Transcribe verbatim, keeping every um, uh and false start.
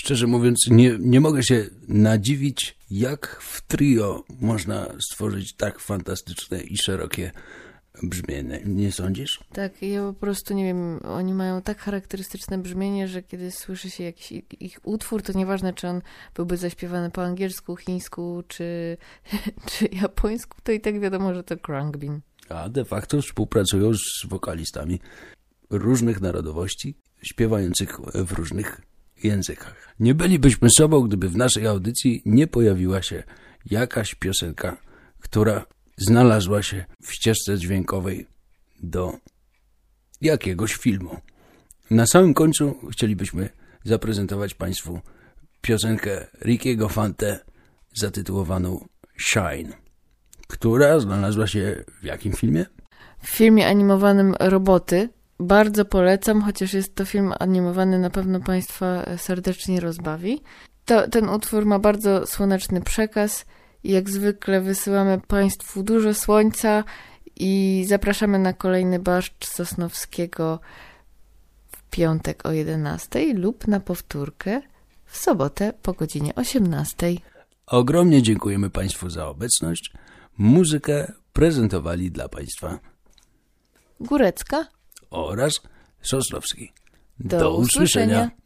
szczerze mówiąc, nie, nie mogę się nadziwić, jak w trio można stworzyć tak fantastyczne i szerokie brzmienie. Nie sądzisz? Tak, ja po prostu nie wiem, oni mają tak charakterystyczne brzmienie, że kiedy słyszy się jakiś ich utwór, to nieważne, czy on byłby zaśpiewany po angielsku, chińsku, czy, czy japońsku, to i tak wiadomo, że to Khruangbin. A de facto współpracują z wokalistami różnych narodowości, śpiewających w różnych językach. Nie bylibyśmy sobą, gdyby w naszej audycji nie pojawiła się jakaś piosenka, która znalazła się w ścieżce dźwiękowej do jakiegoś filmu. Na samym końcu chcielibyśmy zaprezentować Państwu piosenkę Rickiego Fante zatytułowaną Shine, która znalazła się w jakim filmie? W filmie animowanym Roboty. Bardzo polecam, chociaż jest to film animowany, na pewno Państwa serdecznie rozbawi. To, ten utwór ma bardzo słoneczny przekaz i jak zwykle wysyłamy Państwu dużo słońca i zapraszamy na kolejny barszcz Sosnowskiego w piątek o jedenastej lub na powtórkę w sobotę po godzinie osiemnastej. Ogromnie dziękujemy Państwu za obecność. Muzykę prezentowali dla Państwa Górecka oraz Sosnowski. Do, Do usłyszenia. usłyszenia.